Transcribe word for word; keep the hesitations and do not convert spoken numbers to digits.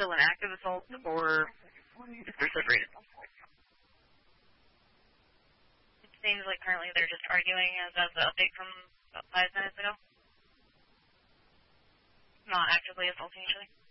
still an active assault, or is there separated? It seems like currently they're just arguing as of the update from about five minutes ago. Not actively assaulting each other.